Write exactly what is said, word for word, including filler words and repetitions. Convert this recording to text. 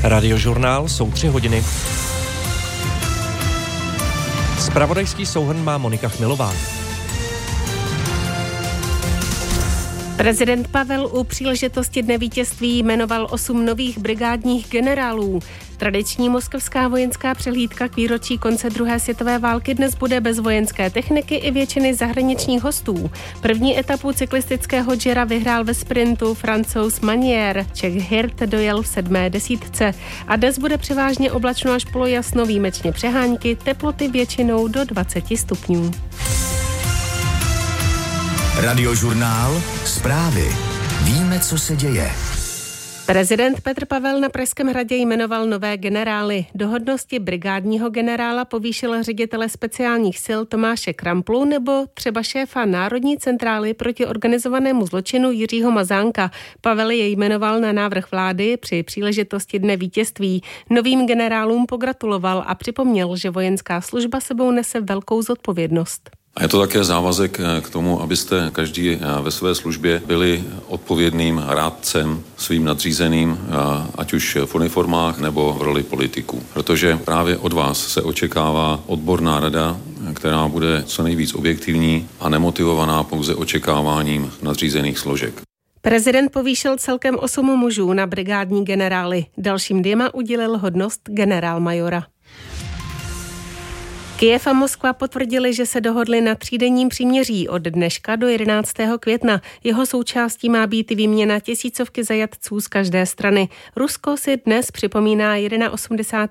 Radiožurnál, jsou tři hodiny. Zpravodajský souhrn má Monika Chmilová. Prezident Pavel u příležitosti Dne vítězství jmenoval osm nových brigádních generálů. Tradiční moskevská vojenská přehlídka k výročí konce druhé světové války dnes bude bez vojenské techniky i většiny zahraničních hostů. První etapu cyklistického Gira vyhrál ve sprintu Francouz Manier. Čech Hirt dojel v sedmé desítce. A dnes bude převážně oblačno až polojasno, výjimečně přehánky, teploty většinou do dvacet stupňů. Radiožurnál, zprávy. Víme, co se děje. Prezident Petr Pavel na Pražském hradě jmenoval nové generály. Do hodnosti brigádního generála povýšil ředitele speciálních sil Tomáše Kramplu nebo třeba šéfa Národní centrály proti organizovanému zločinu Jiřího Mazánka. Pavel je jmenoval na návrh vlády při příležitosti Dne vítězství. Novým generálům pogratuloval a připomněl, že vojenská služba sebou nese velkou zodpovědnost. A je to také závazek k tomu, abyste každý ve své službě byli odpovědným rádcem svým nadřízeným, ať už v uniformách nebo v roli politiků. Protože právě od vás se očekává odborná rada, která bude co nejvíc objektivní a nemotivovaná pouze očekáváním nadřízených složek. Prezident povýšil celkem osm mužů na brigádní generály. Dalším dvěma udělil hodnost generálmajora. Kyjev a Moskva potvrdili, že se dohodli na třídenním příměří od dneška do jedenáctého května. Jeho součástí má být výměna tisícovky zajatců z každé strany. Rusko si dnes připomíná osmdesátý